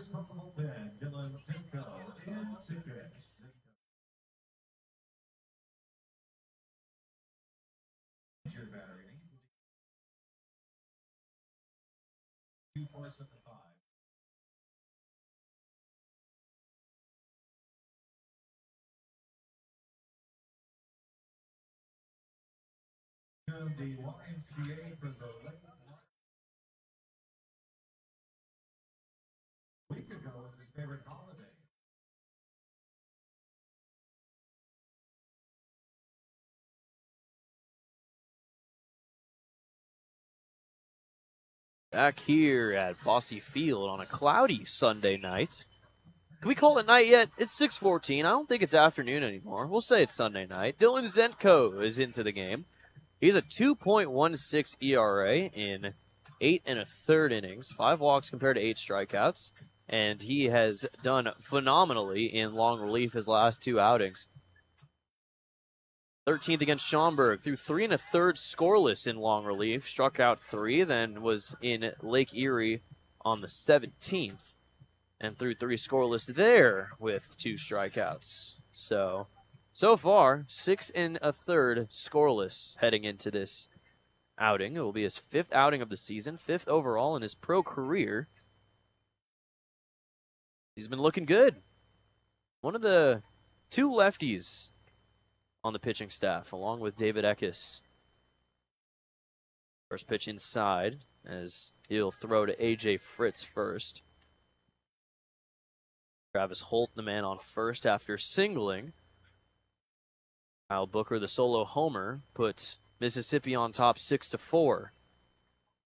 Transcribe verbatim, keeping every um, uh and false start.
Batters from the bullpen, Dylan Simcoe and Citrus. Your battery. Two fourths of the five. The Y M C A for the week ago was his favorite holiday. Back here at Bosse Field on a cloudy Sunday night. Can we call it night yet? It's six fourteen. I don't think it's afternoon anymore. We'll say it's Sunday night. Dylan Zenko is into the game. He's a two point one six E R A in eight and a third innings, five walks compared to eight strikeouts, and he has done phenomenally in long relief his last two outings. thirteenth against Schaumburg, threw three and a third scoreless in long relief, struck out three, then was in Lake Erie on the seventeenth and threw three scoreless there with two strikeouts. So, so far, six and a third scoreless heading into this outing. It will be his fifth outing of the season, fifth overall in his pro career. He's been looking good. One of the two lefties on the pitching staff, along with David Eckes. First pitch inside, as he'll throw to A J Fritz first. Travis Holt, the man on first after singling. Kyle Booker, the solo homer, put Mississippi on top six to four.